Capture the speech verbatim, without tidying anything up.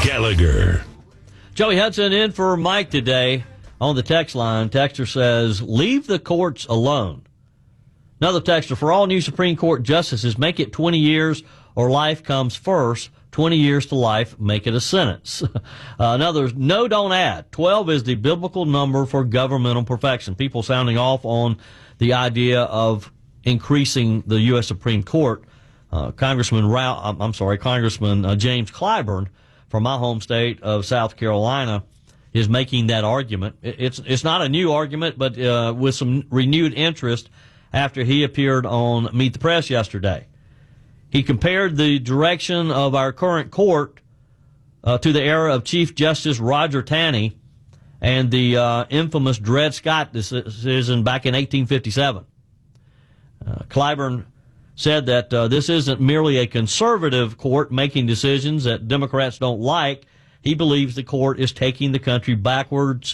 Gallagher. Joey Hudson in for Mike today on the text line. Texter says, leave the courts alone. Another texter, for all new Supreme Court justices, make it twenty years or life comes first. twenty years to life, make it a sentence. uh, another, no, don't add. twelve is the biblical number for governmental perfection. People sounding off on the idea of increasing the U S Supreme Court. Uh, Congressman Rao, I'm, I'm sorry, Congressman uh, James Clyburn from my home state of South Carolina is making that argument. It, it's it's not a new argument, but uh, with some renewed interest after he appeared on Meet the Press yesterday. He compared the direction of our current court uh, to the era of Chief Justice Roger Taney and the uh, infamous Dred Scott decision back in eighteen fifty-seven. Uh, Clyburn said that uh, this isn't merely a conservative court making decisions that Democrats don't like. He believes the court is taking the country backwards